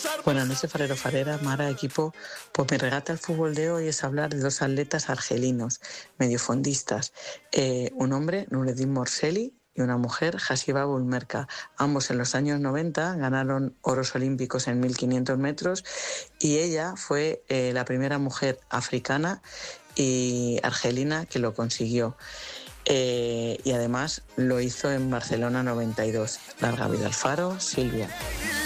Buenas noches, Farero Farera, Mara, equipo. Pues mi regata al fútbol de hoy es hablar de dos atletas argelinos, mediofondistas. Un hombre, Nureddin Morselli, y una mujer, Hasiba Bulmerka. Ambos en los años 90 ganaron oros olímpicos en 1500 metros y ella fue la primera mujer africana y argelina que lo consiguió. Y además lo hizo en Barcelona 92. Larga vida al faro, Silvia.